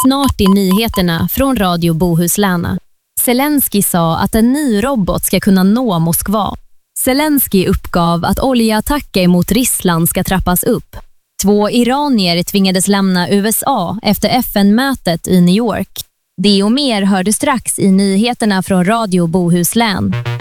Snart i nyheterna från Radio Bohuslän. Zelensky sa att en ny robot ska kunna nå Moskva. Zelensky uppgav att oljeattacker mot Ryssland ska trappas upp. 2 iranier tvingades lämna USA efter FN-mötet i New York. Det och mer hörde strax i nyheterna från Radio Bohuslän.